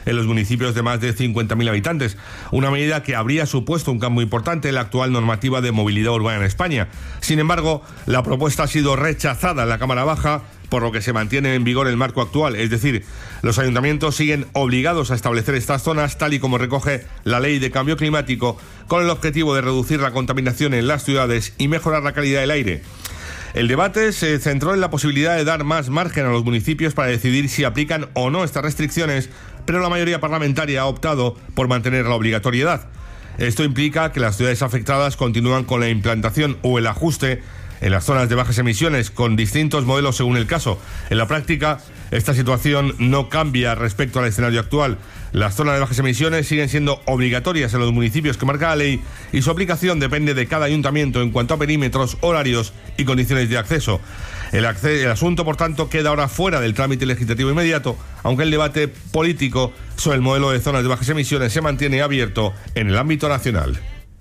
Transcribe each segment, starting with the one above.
en los municipios de más de 50.000 habitantes, una medida que habría supuesto un cambio importante en la actual normativa de movilidad urbana en España. Sin embargo, la propuesta ha sido rechazada en la Cámara Baja, por lo que se mantiene en vigor el marco actual, es decir, los ayuntamientos siguen obligados a establecer estas zonas tal y como recoge la Ley de Cambio Climático, con el objetivo de reducir la contaminación en las ciudades y mejorar la calidad del aire. El debate se centró en la posibilidad de dar más margen a los municipios para decidir si aplican o no estas restricciones, pero la mayoría parlamentaria ha optado por mantener la obligatoriedad. Esto implica que las ciudades afectadas continúan con la implantación o el ajuste en las zonas de bajas emisiones, con distintos modelos según el caso. En la práctica, esta situación no cambia respecto al escenario actual. Las zonas de bajas emisiones siguen siendo obligatorias en los municipios que marca la ley y su aplicación depende de cada ayuntamiento en cuanto a perímetros, horarios y condiciones de acceso. El asunto, por tanto, queda ahora fuera del trámite legislativo inmediato, aunque el debate político sobre el modelo de zonas de bajas emisiones se mantiene abierto en el ámbito nacional.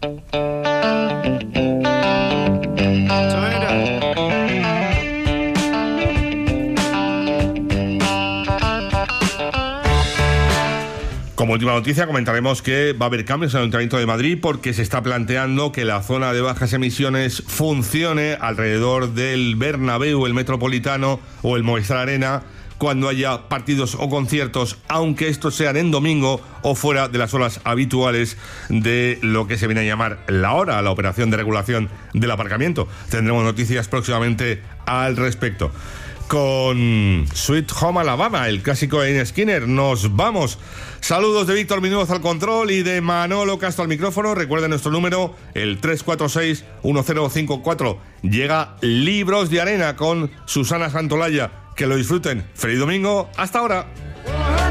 Como última noticia comentaremos que va a haber cambios en el Ayuntamiento de Madrid porque se está planteando que la zona de bajas emisiones funcione alrededor del Bernabéu, el Metropolitano o el Movistar Arena cuando haya partidos o conciertos, aunque estos sean en domingo o fuera de las horas habituales de lo que se viene a llamar la hora, la operación de regulación del aparcamiento. Tendremos noticias próximamente al respecto. Con Sweet Home Alabama, el clásico de Ian Skinner, nos vamos. Saludos de Víctor Minuoz al control y de Manolo Castro al micrófono. Recuerden nuestro número, el 346-1054. Llega Libros de Arena con Susana Santolaya. Que lo disfruten. Feliz domingo. Hasta ahora.